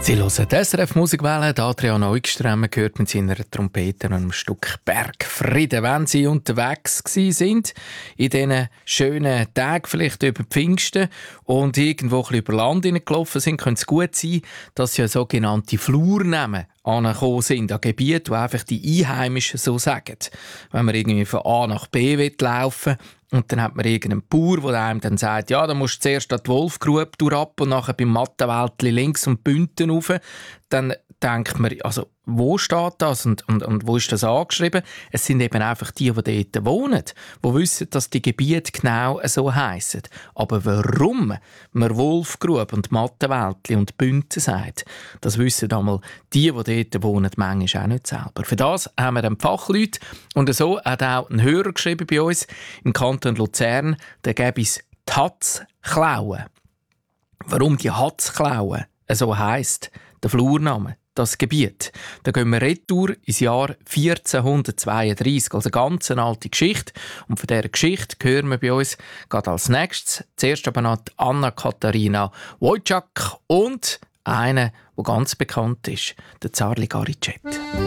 Sie hören die SRF Musikwelle. Adrian Eugström gehört mit seiner Trompete und einem Stück Bergfrieden. Wenn Sie unterwegs sind in diesen schönen Tagen, vielleicht über Pfingsten, und irgendwo ein bisschen über Land hineingelaufen sind, könnte es gut sein, dass Sie sogenannte Flurnamen angekommen sind, an Gebieten, wo einfach die Einheimischen so sagen. Wenn man irgendwie von A nach B laufen will, und dann hat man irgendeinen Bauer, der einem dann sagt, ja, dann musst du zuerst an die Wolfgrube ab und nachher beim Mattenwäldli links und Bünten rauf. Dann denkt man, also wo steht das und wo ist das angeschrieben? Es sind eben einfach die dort wohnen, die wissen, dass die Gebiete genau so heissen. Aber warum man Wolfgrube und Mattenwäldli und Bünten sagt, das wissen einmal die dort wohnen, manchmal auch nicht selber. Für das haben wir dann Fachleute, und so hat auch ein Hörer geschrieben bei uns im Kanton Luzern, da gäbe es die Hatzklauen. Warum die Hatzklauen so heisst, der Flurname, das Gebiet. Da gehen wir retour ins Jahr 1432, also eine ganz alte Geschichte. Und von dieser Geschichte hören wir bei uns gerade als nächstes zuerst aber noch Anna-Katharina Wojcik und eine, die ganz bekannt ist, der Charlie Garicet.